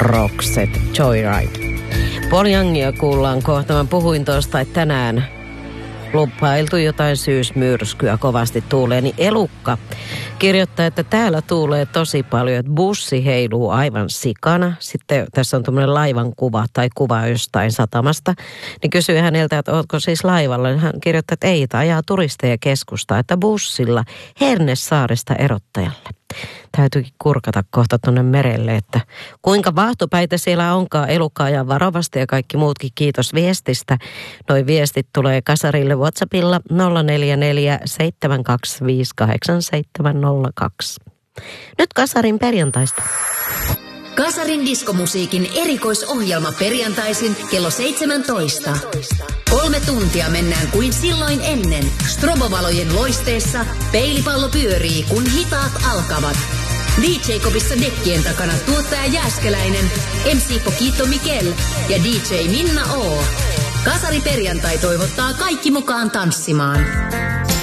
Roxette Joyride. Paul Youngia kuullaan kohta. Mä puhuin tuosta, että tänään lupailtu jotain syysmyrskyä, kovasti tuulee, niin Elukka kirjoittaa, että täällä tuulee tosi paljon, että bussi heiluu aivan sikana. Sitten tässä on tuommoinen laivan kuva tai kuva jostain satamasta. Niin kysyy häneltä, että ootko siis laivalla. Hän kirjoittaa, että ei, ajaa turisteja keskustaa, että bussilla Hernesaaresta Erottajalle. Täytyykin kurkata kohta tuonne merelle, että kuinka vaahtopäitä siellä onkaan. Elukka ajaa varovasti ja kaikki muutkin. Kiitos viestistä. Noi viestit tulee Kasarille WhatsAppilla 044 725 8702. Nyt Kasarin perjantaista. Kasarin diskomusiikin erikoisohjelma perjantaisin kello 17. 3 tuntia mennään kuin silloin ennen. Strobovalojen loisteessa peilipallo pyörii, kun hitaat alkavat. DJ-kopissa dekkien takana tuottaja Jääskeläinen, MC Pokito Mikel ja DJ Minna O. Kasari perjantai toivottaa kaikki mukaan tanssimaan.